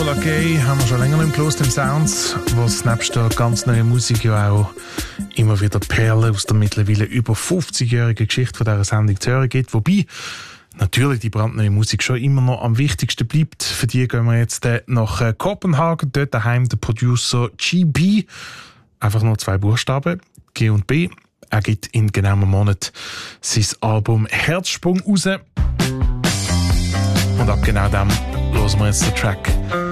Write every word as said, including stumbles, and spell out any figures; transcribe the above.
Enola Gay haben wir schon länger im Kloster im Sounds, wo es nebst der ganz neuen Musik ja auch immer wieder Perlen aus der mittlerweile über fünfzigjährigen Geschichte von dieser Sendung zu hören gibt. Wobei natürlich die brandneue Musik schon immer noch am wichtigsten bleibt. Für die gehen wir jetzt nach Kopenhagen, dort daheim der Producer G B. Einfach nur zwei Buchstaben, G und B. Er gibt in genau einem Monat sein Album Herzsprung raus. Und ab genau dem hören wir jetzt den Track